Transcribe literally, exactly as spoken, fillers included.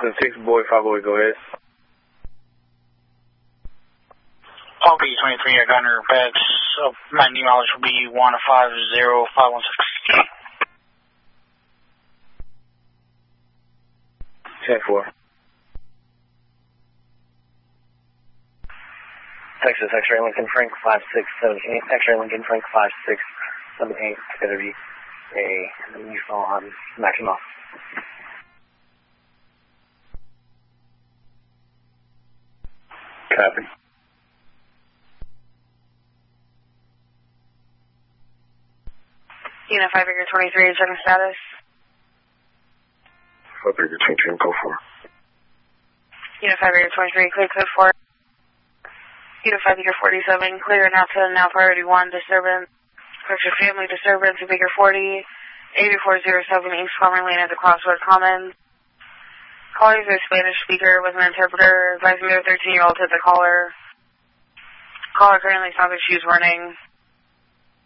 Austin six, boy, five boy, go ahead. Palm Beach twenty-three, your gunner beds. So my new mileage will be one five zero five one six. ten four. Texas X-ray Lincoln Frank five six seven eight. X-ray Lincoln Frank five six seven eight. It's going to be a new phone on Maximoff. Copy. Unit five Baker twenty-three, checking status. five Baker twenty-three, go for. Unit five Baker twenty-three, clear code four. Unit five Baker forty-seven, clear now to now priority one, disturbance. Correct your family disturbance to Baker forty, eighty-four oh seven East Palmer Lane at the Crossroad Commons. Caller is a Spanish speaker with an interpreter. Advising their thirteen-year-old to the caller. Caller currently sounds like she's running.